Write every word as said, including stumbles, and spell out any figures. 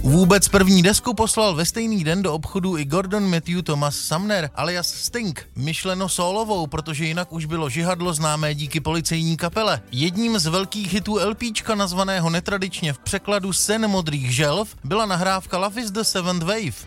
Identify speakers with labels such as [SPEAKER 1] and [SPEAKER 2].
[SPEAKER 1] Vůbec první desku poslal ve stejný den do obchodu i Gordon Matthew Thomas Sumner alias Sting, myšleno sólovou, protože jinak už bylo žihadlo známé díky policejní kapele. Jedním z velkých hitů LPčka nazvaného netradičně v překladu Sen modrých želv byla nahrávka Love is the Seventh Wave.